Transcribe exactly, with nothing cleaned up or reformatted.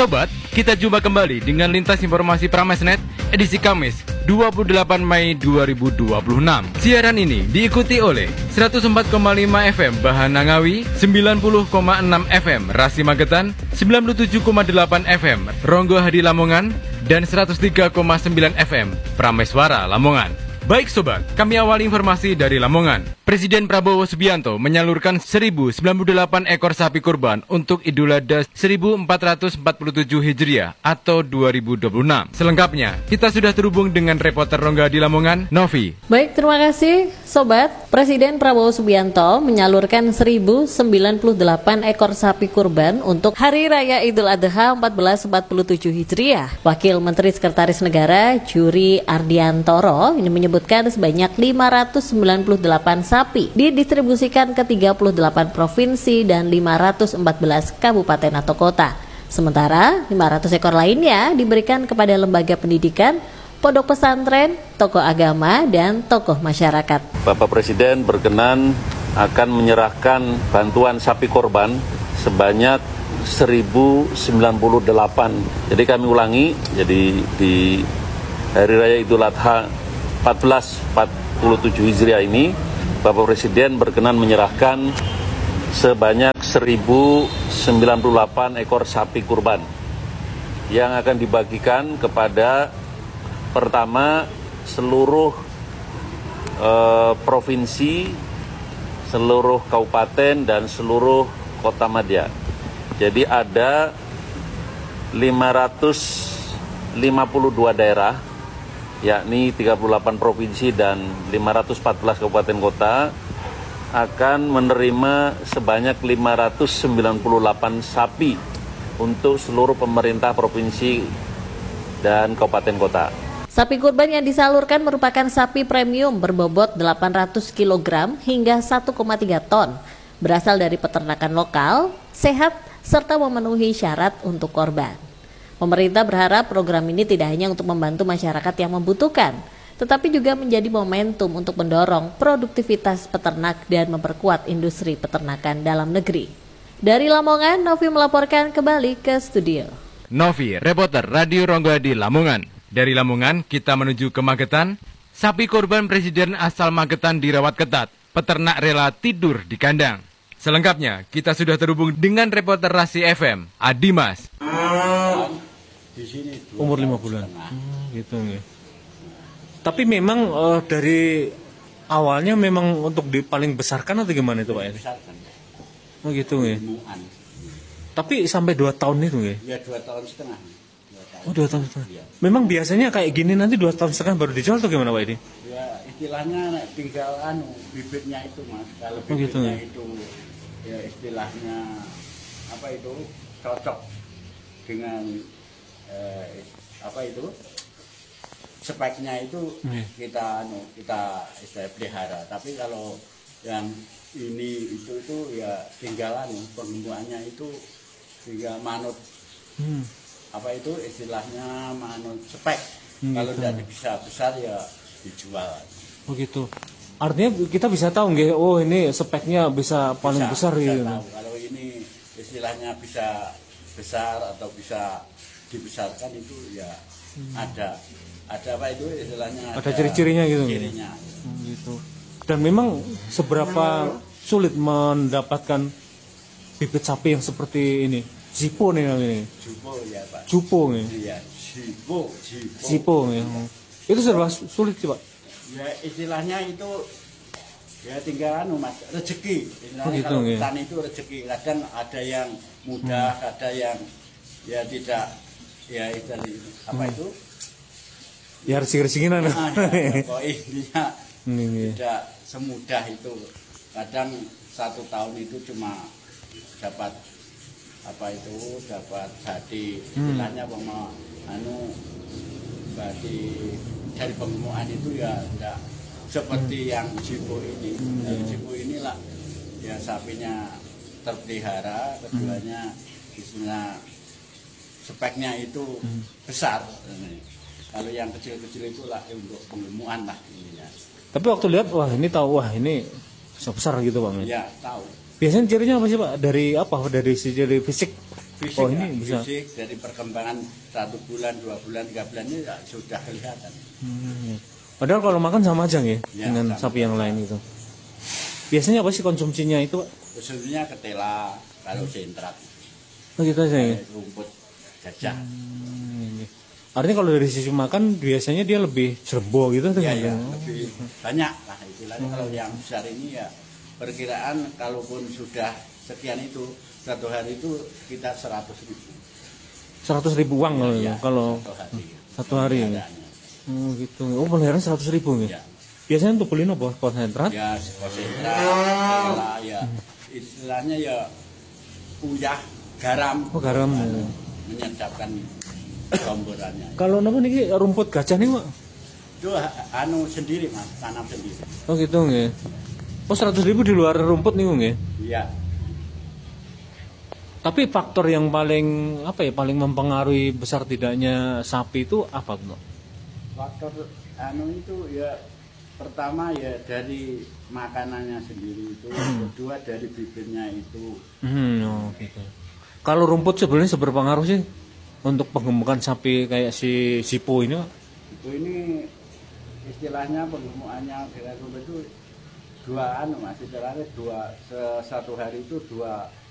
Sobat, kita jumpa kembali dengan Lintas Informasi Pramesnet edisi Kamis dua puluh delapan Mei dua ribu dua puluh enam. Siaran ini diikuti oleh seratus empat koma lima F M Bahana Ngawi, sembilan puluh koma enam F M Rasi Magetan, sembilan puluh tujuh koma delapan F M Ronggo Hadi Lamongan, dan seratus tiga koma sembilan F M Prameswara Lamongan. Baik sobat, kami awali informasi dari Lamongan. Presiden Prabowo Subianto menyalurkan seribu sembilan puluh delapan ekor sapi kurban untuk Idul Adha seribu empat ratus empat puluh tujuh Hijriah atau dua ribu dua puluh enam. Selengkapnya, kita sudah terhubung dengan reporter Rongga di Lamongan, Novi. Baik, terima kasih sobat. Presiden Prabowo Subianto menyalurkan seribu sembilan puluh delapan ekor sapi kurban untuk Hari Raya Idul Adha seribu empat ratus empat puluh tujuh Hijriah. Wakil Menteri Sekretaris Negara Juri Ardiantoro ini menyebutkan sebanyak lima ratus sembilan puluh delapan sapi didistribusikan ke tiga puluh delapan provinsi dan lima ratus empat belas kabupaten atau kota. Sementara lima ratus ekor lainnya diberikan kepada lembaga pendidikan, pondok pesantren, tokoh agama, dan tokoh masyarakat. Bapak Presiden berkenan akan menyerahkan bantuan sapi korban sebanyak seribu sembilan puluh delapan. Jadi kami ulangi, jadi di Hari Raya Idul Adha seribu empat ratus empat puluh tujuh Hijriah ini, Bapak Presiden berkenan menyerahkan sebanyak seribu sembilan puluh delapan ekor sapi kurban yang akan dibagikan kepada pertama seluruh eh, provinsi, seluruh kabupaten, dan seluruh kota madya. Jadi ada lima ratus lima puluh dua daerah, yakni tiga puluh delapan provinsi dan lima ratus empat belas kabupaten kota akan menerima sebanyak lima ratus sembilan puluh delapan sapi untuk seluruh pemerintah provinsi dan kabupaten kota. Sapi kurban yang disalurkan merupakan sapi premium berbobot delapan ratus kilogram hingga satu koma tiga ton, berasal dari peternakan lokal, sehat, serta memenuhi syarat untuk korban. Pemerintah berharap program ini tidak hanya untuk membantu masyarakat yang membutuhkan, tetapi juga menjadi momentum untuk mendorong produktivitas peternak dan memperkuat industri peternakan dalam negeri. Dari Lamongan, Novi melaporkan kembali ke studio. Novi, reporter Radio Ronggo di Lamongan. Dari Lamongan, kita menuju ke Magetan. Sapi korban Presiden asal Magetan dirawat ketat. Peternak rela tidur di kandang. Selengkapnya, kita sudah terhubung dengan reporter Rasi F M, Adimas. Umur lima bulan. Hmm, gitu ya. Tapi memang uh, dari awalnya memang untuk di paling besarkan atau gimana itu Pak ya? Oh gitu ya. Tapi sampai dua tahun itu ya? Ya dua tahun setengah. Dua tahun. Oh dua tahun setengah. Ya. Memang biasanya kayak gini nanti dua tahun setengah baru dijual atau gimana Pak ini? Ya istilahnya tinggal anu bibitnya itu Mas. Kalau bibitnya oh, gitu, ya? itu ya istilahnya apa itu cocok dengan eh, apa itu speknya itu hmm. kita anu kita istilah pelihara. Tapi kalau yang ini itu itu ya tinggalan pengembuannya itu tinggal manut hmm. apa itu istilahnya manut spek. Hmm, kalau gitu. Tidak bisa besar ya dijual. Oh gitu. Artinya kita bisa tahu nggak? Oh ini speknya bisa paling bisa, besar bisa gitu. Tahu. Kalau ini istilahnya bisa besar atau bisa dibesarkan itu ya hmm. ada ada apa itu istilahnya ada, ada ciri-cirinya gitu. Cirinya. Hmm, gitu. Dan memang seberapa sulit mendapatkan bibit sapi yang seperti ini. Zipo nih namanya. Zipo ya Pak. Zipo nih. Iya, Zipo, Zipo. Zipo ya. Itu serba sulit sih Pak. Ya istilahnya itu ya tinggal anu Mas, rezeki. Istilahnya oh, gitu, kalau ya. hutan itu rezeki. Kadang ada yang mudah, hmm. ada yang ya tidak ya itu apa hmm. itu? Ya rezeki-rezekinan. Nah, ya, kok intinya ini, tidak semudah itu. Kadang satu tahun itu cuma dapat apa itu dapat hadi istilahnya hmm. pema anu berarti dari pengemuan itu ya tidak seperti hmm. yang Zipo ini. Hmm. Yang Zipo inilah ya sapinya terpelihara, keduanya hmm. istilah speknya itu hmm. besar. Kalau yang kecil-kecil itulah untuk pengemuan lah ininya. Tapi waktu lihat wah ini tahu wah ini besar gitu Pak. Iya tahu. Biasanya cirinya apa sih Pak? Dari apa? Dari ciri fisik fisik, Oh, ini ya, bisa. fisik dari perkembangan satu bulan, dua bulan, tiga bulan ini ya, sudah kelihatan. Hmm. Padahal kalau makan sama aja ya, Ya, dengan sama. sapi yang lain itu. Biasanya apa sih konsumsinya itu, Pak? Khususnya ketela, kalau sentrat, Oh, gitu aja ya. rumput gajah. Hmm, iya. Artinya kalau dari sisi makan biasanya dia lebih jerbo gitu tuh. Ya, kan? ya, lebih banyak lah istilahnya. Kalau yang besar ini ya perkiraan kalaupun sudah sekian itu satu hari itu kita seratus ribu. seratus ribu uang kalau Ya, kalau satu hari. satu hari. Pemeliharannya. Oh gitu. Oh peliharaan seratus ribu ya. Ya. Biasanya untuk beli apa? Konsentrat? Ya konsentrat, ketela, ya istilahnya ya uyah, garam. Oh, garam. Anu, menyedapkan gomborannya. Kalau napa niki rumput gajah nih, Pak? Itu ha- anu sendiri mas, tanam sendiri. Oh gitu nggih. Oh seratus ribu di luar rumput nih nggih. Iya. Tapi faktor yang paling apa ya paling mempengaruhi besar tidaknya sapi itu apa, Pak? Faktor anu itu ya pertama ya dari makanannya sendiri itu, kedua dari bibirnya itu. Hmm, oh gitu. Kalau rumput sebenarnya seberpengaruh sih untuk pengemukan sapi kayak si Sipo ini, Pak? Itu ini istilahnya penggemukannya kira-kira itu dua anu mas, istilahnya dua se- satu hari itu dua